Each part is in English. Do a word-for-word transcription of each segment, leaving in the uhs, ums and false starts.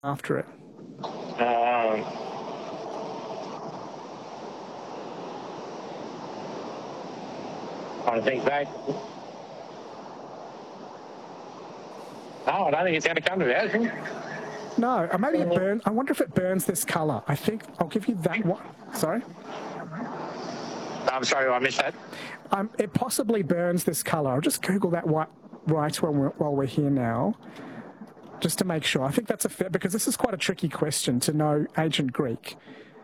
after it? Um, I think back. No, I don't think it's going to come to that. No, or maybe it burns. I wonder if it burns this colour. I think I'll give you that one. Sorry? I'm sorry, I missed that. Um, it possibly burns this colour. I'll just Google that while, right while we're, while we're here now, just to make sure. I think that's a fair, because this is quite a tricky question to know ancient Greek.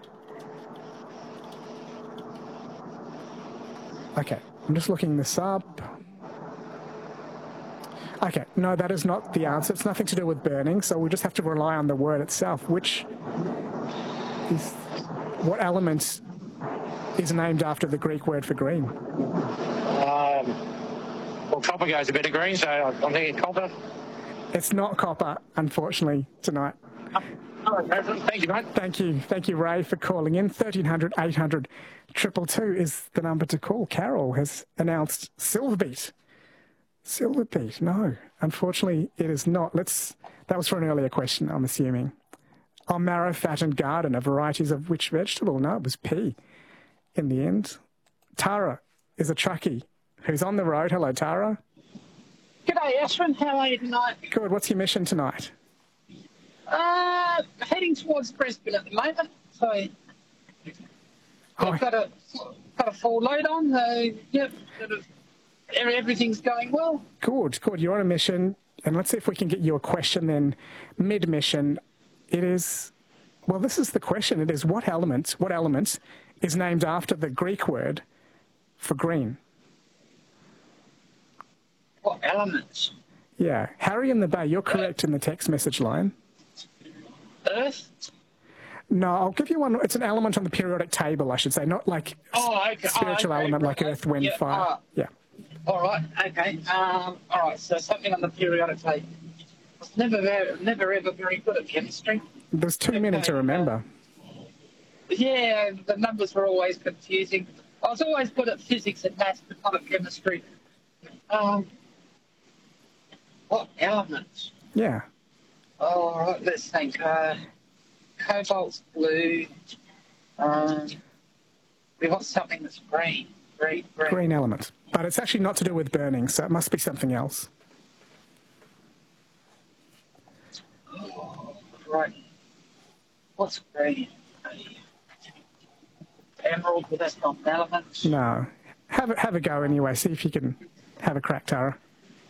Okay, I'm just looking this up. Okay, no, that is not the answer. It's nothing to do with burning, so we just have to rely on the word itself, which is what element is named after the Greek word for green? Um, well, copper goes a bit of green, so I'm thinking copper. It's not copper, unfortunately, tonight. Oh, thank you, mate. Thank you. Thank you, Ray, for calling in. thirteen hundred, eight hundred, two two two is the number to call. Carol has announced Silverbeet. Silverbeet, no. Unfortunately, it is not. Let's. That was for an earlier question, I'm assuming. Oh, marrow, fat and garden are varieties of which vegetable? No, it was pea in the end. Tara is a truckie who's on the road. Hello, Tara. G'day, Ashwin. How are you tonight? Good. What's your mission tonight? Uh, heading towards Brisbane at the moment. So I've Oh. got a got a full load on. So yep, sort of, everything's going well. Good, good. You're on a mission, and let's see if we can get you a question then mid-mission. It is, well, this is the question. It is what element, what element is named after the Greek word for green? What elements? Yeah. Harry in the Bay, you're correct in the text message line. Earth? No, I'll give you one. It's an element on the periodic table, I should say, not like Oh, okay. spiritual oh, okay. element like earth, wind, Yeah, fire. alright. Yeah. All right. Okay. Um. All right. So something on the periodic table. I was never very, never ever very good at chemistry. There's too many to Okay, remember. Yeah, the numbers were always confusing. I was always good at physics and maths, but not at chemistry. Um, what elements? Yeah. All right, let's think. Uh, cobalt's blue. Um, we want something that's green. Green, green. Green element. But it's actually not to do with burning, so it must be something else. Oh, right. What's green? Emerald, but that's not an element. No. Have a, have a go anyway. See if you can have a crack, Tara.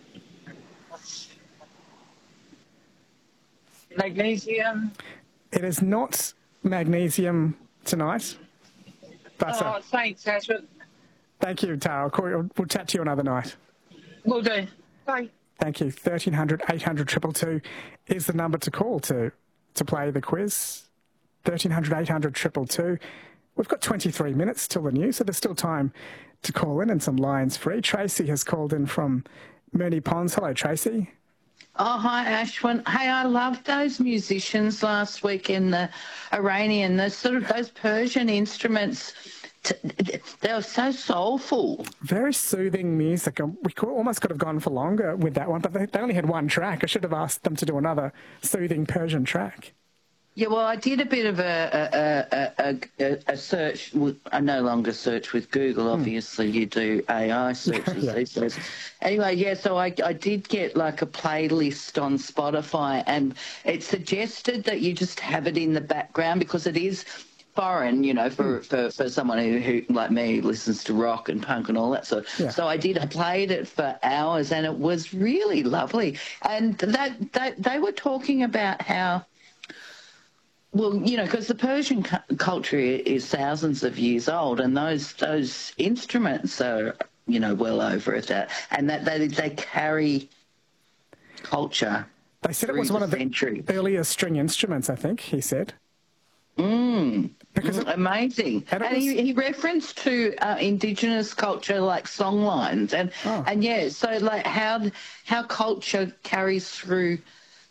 Magnesium. It is not magnesium tonight. But, uh, Oh, thanks, Ashwin. thank you, Tara. I'll call you, we'll chat to you another night. Will do. Bye. Thank you. thirteen hundred, eight hundred, two two two is the number to call to, to play the quiz. thirteen hundred, eight hundred, two two two. We've got twenty-three minutes till the news, so there's still time to call in and some lines free. Tracy has called in from Moonee Ponds. Hello, Tracy. Oh, hi, Ashwin. Hey, I loved those musicians last week in the Iranian, those sort of those Persian instruments. T- they were so soulful. Very soothing music. Um, We could, almost could have gone for longer with that one, but they, they only had one track. I should have asked them to do another soothing Persian track. Yeah, well, I did a bit of a a, a, a, a search. With, I no longer search with Google. Obviously, you do A I searches Yeah. these days. Anyway, yeah, so I, I did get like a playlist on Spotify, and it suggested that you just have it in the background because it is foreign, you know, for, for, for someone who, who, like me, listens to rock and punk and all that sort. Yeah. So I did. I played it for hours, and it was really lovely. And that, that they were talking about how. Well, you know, because the Persian cu- culture is thousands of years old, and those those instruments are, you know, well over that, and that they they carry culture. They said it through was one of the century. earlier string instruments, I think, he said. Mm. Because Mm, it- amazing. and And, it he, was- he referenced to uh, indigenous culture like songlines, and Oh. and yeah, so like how how culture carries through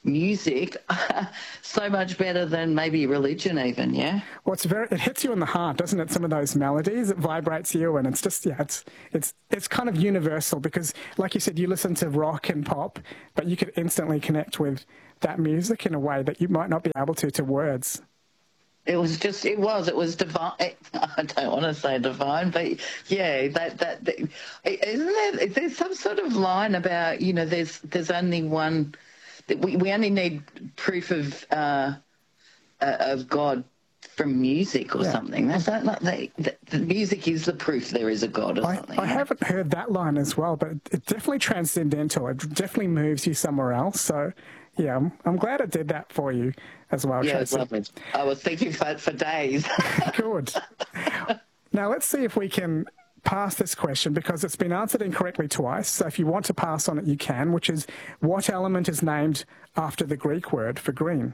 music so much better than maybe religion even, yeah? Well, it's very, it hits you in the heart, doesn't it? Some of those melodies, it vibrates you, and it's just, yeah, it's, it's, it's kind of universal because, like you said, you listen to rock and pop, but you could instantly connect with that music in a way that you might not be able to to words. It was just, it was, it was divine. I don't want to say divine, but yeah, that, that, that isn't there, there's some sort of line about, you know, there's, there's only one, we, we only need proof of, uh, uh, of God from music or yeah. something. That's not, not the, the, the music is the proof there is a God or I, something. I haven't heard that line as well, but it's definitely transcendental. It definitely moves you somewhere else. So, yeah, I'm, I'm glad it did that for you as well, yeah, Tracy. it's lovely. I was thinking for, for days. Good. Now, let's see if we can pass this question because it's been answered incorrectly twice. So if you want to pass on it, you can, which is what element is named after the Greek word for green?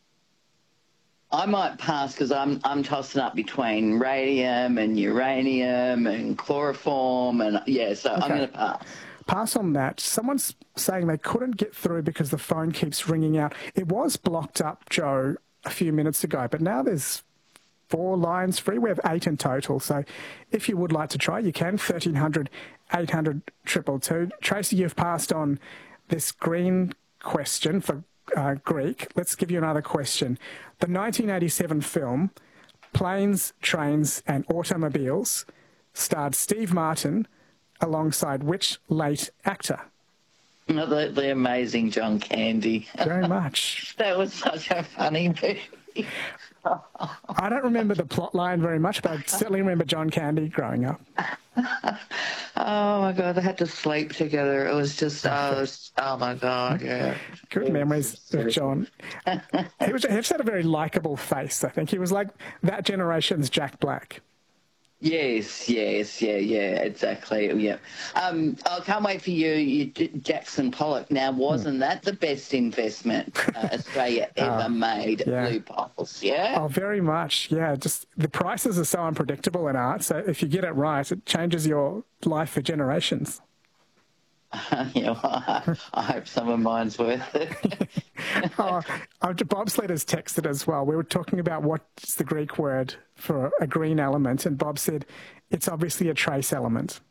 I might pass because I'm I'm tossing up between radium and uranium and chloroform and, yeah, so okay. I'm going to pass. Pass on that. Someone's saying they couldn't get through because the phone keeps ringing out. It was blocked up, Joe, a few minutes ago, but now there's four lines free. We have eight in total. So if you would like to try, you can. thirteen hundred, eight hundred, two two two. Tracy, you've passed on this green question for uh, Greek. Let's give you another question. The nineteen eighty-seven film Planes, Trains and Automobiles starred Steve Martin alongside which late actor? No, the, the amazing John Candy. Very much. That was such a funny movie. I don't remember the plot line very much, but I certainly remember John Candy growing up. Oh, my God, they had to sleep together. It was just, oh, it was, oh my God, yeah. Good memories of John. He, was, he just had a very likeable face, I think. He was like that generation's Jack Black. Yes, yes, yeah, yeah, exactly, yeah. Um, I can't wait for you, you Jackson Pollock. Now, wasn't hmm. that the best investment uh, Australia ever uh, made? Yeah. Blue Bottles, yeah? Oh, very much, yeah. Just the prices are so unpredictable in art, so if you get it right, it changes your life for generations. Uh, yeah, well, I, I hope some of mine's worth it. oh, Bob Sled has texted as well. We were talking about what's the Greek word for a green element, and Bob said it's obviously a trace element.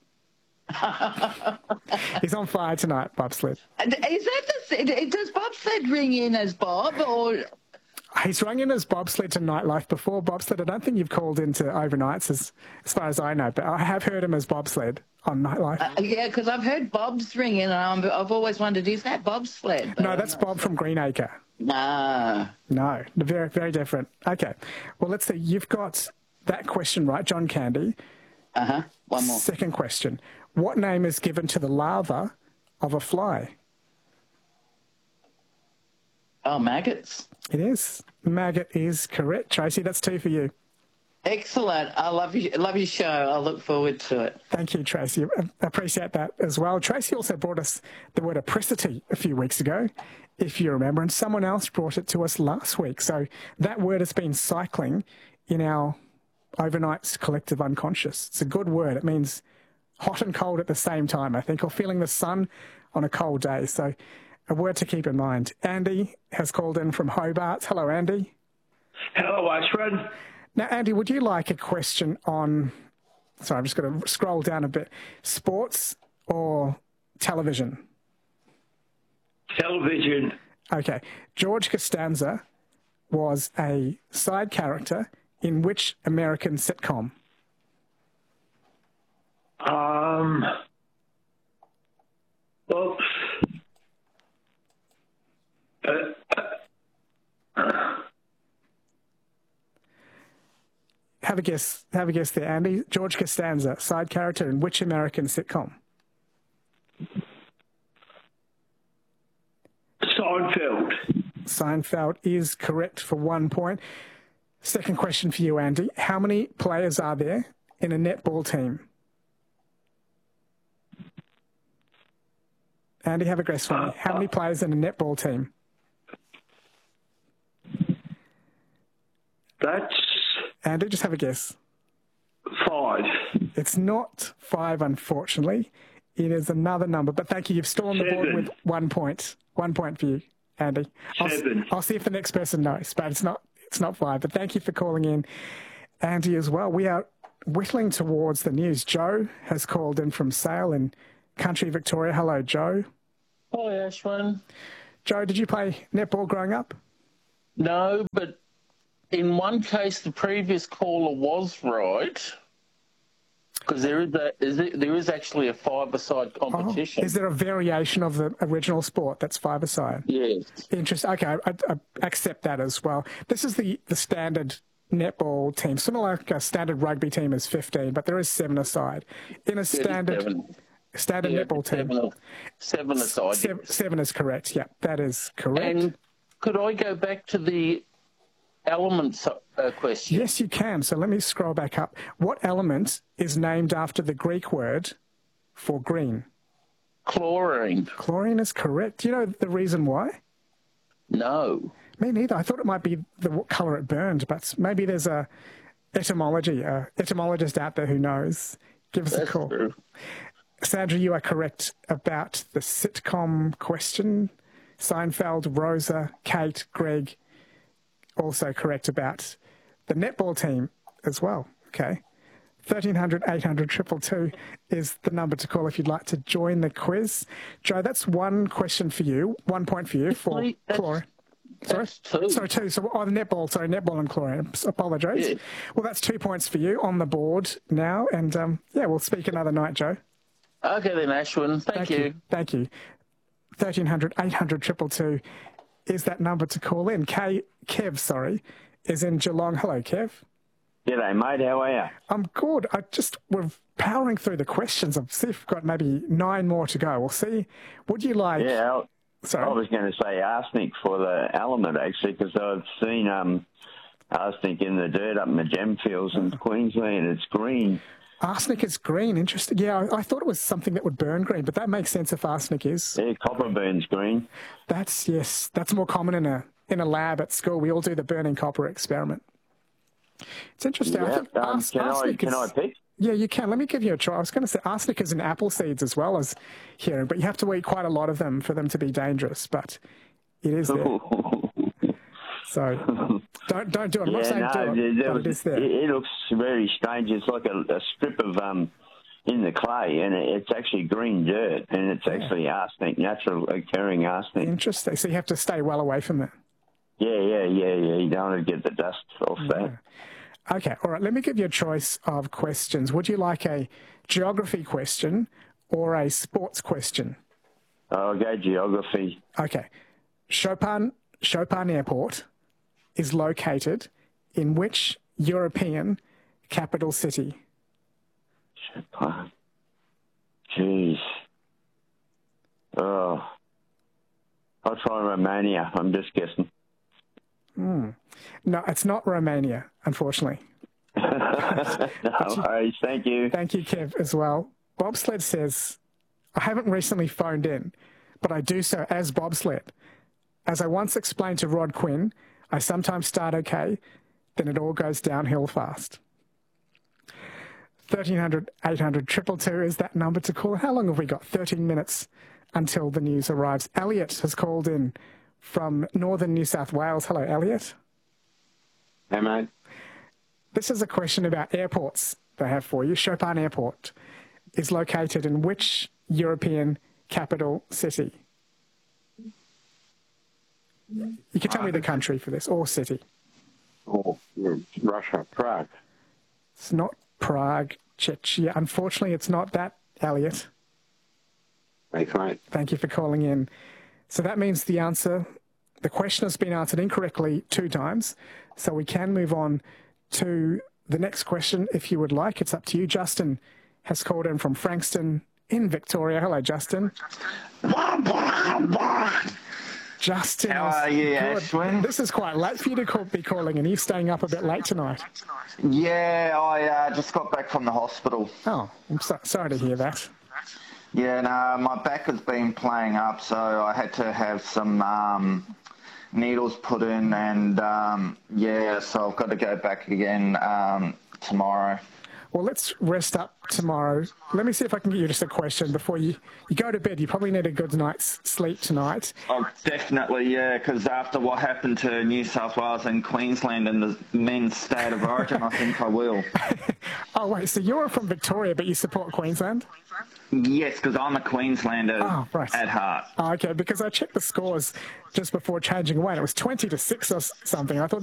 He's on fire tonight, Bob Sled. Is that the, does Bob Sled ring in as Bob, or? He's rung in as bobsled to Nightlife before. Bobsled, I don't think you've called into overnights as, as far as I know, but I have heard him as bobsled on Nightlife. Uh, yeah, because I've heard Bob's ring in, and I'm, I've always wondered, is that Bobsled? No, that's Bob sure. from Greenacre. No. No, very, very different. Okay. Well, let's see. You've got that question right, John Candy. Uh-huh. One more. Second question. What name is given to the larva of a fly? Oh, maggots. It is. Maggot is correct. Tracy, that's two for you. Excellent. I love you. Love your show. I look forward to it. Thank you, Tracy. I appreciate that as well. Tracy also brought us the word apricity a few weeks ago, if you remember, and someone else brought it to us last week. So that word has been cycling in our overnight's collective unconscious. It's a good word. It means hot and cold at the same time, I think, or feeling the sun on a cold day. So a word to keep in mind. Andy has called in from Hobart. Hello, Andy. Hello, Ashford. Now, Andy, would you like a question on, sorry, I'm just going to scroll down a bit, sports or television? Television. Okay. George Costanza was a side character in which American sitcom? Um, oops. Uh, uh, have a guess. Have a guess there, Andy. George Costanza, side character in which American sitcom? Seinfeld. Seinfeld is correct for one point. Second question for you, Andy. How many players are there in a netball team? Andy, have a guess for me. How many players in a netball team? That's... Andy, just have a guess. Five. It's not five, unfortunately. It is another number, but thank you. You've still on the board with one point. One point for you, Andy. I'll, Seven. I'll see if the next person knows, but it's not it's not five. But thank you for calling in, Andy, as well. We are whittling towards the news. Joe has called in from Sale in country Victoria. Hello, Joe. Hi, Ashwin. Joe, did you play netball growing up? No, but in one case, the previous caller was right, because there is a, is it, there is actually a five-a-side competition. Oh, is there a variation of the original sport that's five-a-side? Yes. Interesting. Okay, I, I accept that as well. This is the, the standard netball team. Similar like a standard rugby team is fifteen, but there is seven-a-side. In a standard Seven. standard Yeah, netball team. seven, seven aside. Seven, seven is correct. Yeah, that is correct. And could I go back to the elements uh, question? Yes, you can. So let me scroll back up. What element is named after the Greek word for green? Chlorine. Chlorine is correct. Do you know the reason why? No. Me neither. I thought it might be the colour it burned, but maybe there's a etymology, a etymologist out there who knows. Give us That's a call. true. Sandra, you are correct about the sitcom question. Seinfeld, Rosa, Kate, Greg, also correct about the netball team as well. Okay. thirteen hundred, eight hundred, two two two is the number to call if you'd like to join the quiz. Joe, that's one question for you, one point for you for Wait, that's- chlorine. Sorry? That's two. Sorry, two. So, oh, the netball, sorry, netball and chlorine. Apologise. Yeah. Well, that's two points for you on the board now. And, um, yeah, we'll speak another night, Joe. Okay then, Ashwin. Thank, Thank you. Thank you. thirteen hundred, eight hundred, two two two is that number to call in. K, Kev, sorry, is in Geelong. Hello, Kev. G'day, mate. How are you? I'm good. I just, we're powering through the questions. I've see if we've got maybe nine more to go. We'll see. Would you like... Yeah, Sorry. I was going to say arsenic for the element, actually, because I've seen um, arsenic in the dirt up in the gem fields in Queensland. It's green. Arsenic is green. Interesting. Yeah, I, I thought it was something that would burn green, but that makes sense if arsenic is. Yeah, copper burns green. That's, yes, that's more common in a in a lab at school. We all do the burning copper experiment. It's interesting. I Yeah, think um, ars- can, I, arsenic can is, I pick? Yeah, you can. Let me give you a try. I was going to say arsenic is in apple seeds as well as hearing, but you have to eat quite a lot of them for them to be dangerous, but it is there. So don't don't do it. I'm not Yeah, saying no, do it, there but was- it is there. it, it looks very strange. It's like a, a strip of um in the clay, and it, it's actually green dirt, and it's actually arsenic, natural occurring arsenic. Interesting. So you have to stay well away from it. Yeah, yeah, yeah, yeah. You don't want to get the dust off that. Okay, all right. Let me give you a choice of questions. Would you like a geography question or a sports question? I'll go geography. Okay. Chopin, Chopin Airport is located in which European capital city? Chopin. Jeez. Oh. I'll try Romania. I'm just guessing. No, it's not Romania, unfortunately. No worries. Thank you. Thank you, Kev, as well. Bobsled says, I haven't recently phoned in, but I do so as bobsled. As I once explained to Rod Quinn, I sometimes start okay, then it all goes downhill fast. thirteen hundred, eight hundred, two two two is that number to call. How long have we got? thirteen minutes until the news arrives. Elliot has called in from northern New South Wales. Hello, Elliot. Hey, mate. This is a question about airports they have for you. Chopin Airport is located in which European capital city? You can tell me the country for this, or city. Oh, Russia, Prague. It's not Prague, Czechia. Unfortunately, it's not that, Elliot. Thanks, mate. Thank you for calling in. So that means the answer, the question has been answered incorrectly two times. So we can move on to the next question if you would like. It's up to you. Justin has called in from Frankston in Victoria. Hello, Justin. Justin. How is are you, good. Ashwin? This is quite late for you to call, be calling, and you're staying up a bit late tonight. Yeah, I uh, just got back from the hospital. Oh, I'm so, sorry to hear that. Yeah, no, my back has been playing up, so I had to have some um, needles put in, and um, yeah, so I've got to go back again um, tomorrow. Well, let's rest up tomorrow. Let me see if I can get you just a question before you, you go to bed. You probably need a good night's sleep tonight. Oh, definitely, yeah, because after what happened to New South Wales and Queensland in the men's state of origin, I think I will. Oh, wait, so you're from Victoria, but you support Queensland? Yes, because I'm a Queenslander oh, right. at heart. Oh, okay, because I checked the scores just before changing away, and it was twenty to six or something. I thought